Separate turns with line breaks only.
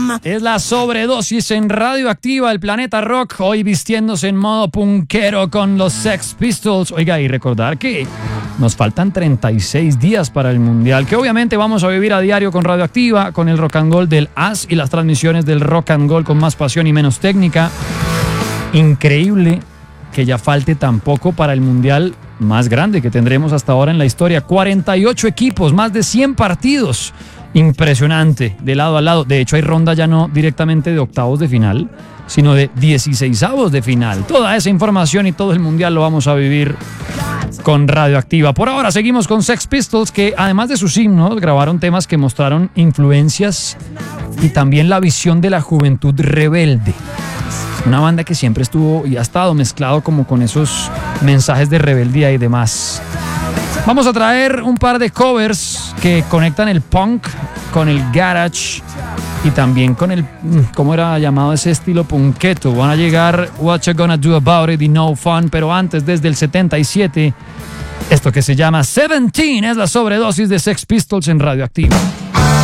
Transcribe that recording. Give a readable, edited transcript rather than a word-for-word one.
Es la sobredosis en Radioactiva, el planeta rock, hoy vistiéndose en modo punkero con los Sex Pistols. Oiga, y recordar que nos faltan 36 días para el Mundial, que obviamente vamos a vivir a diario con Radioactiva, con el rock and roll del As y las transmisiones del rock and roll con más pasión y menos técnica. Increíble que ya falte tan poco para el Mundial más grande que tendremos hasta ahora en la historia. 48 equipos, más de 100 partidos. Impresionante, de lado a lado. De hecho, hay ronda ya no directamente de octavos de final, sino de 16avos de final. Toda esa información y todo el Mundial lo vamos a vivir con Radioactiva. Por ahora seguimos con Sex Pistols, que además de sus himnos, grabaron temas que mostraron influencias y también la visión de la juventud rebelde. Una banda que siempre estuvo y ha estado mezclado como con esos mensajes de rebeldía y demás. Vamos a traer un par de covers que conectan el punk con el garage y también con el, ¿cómo era llamado ese estilo punketo? Van a llegar What You Gonna Do About It y No Fun, pero antes, desde el 77, esto que se llama 17 es la sobredosis de Sex Pistols en Radioactiva.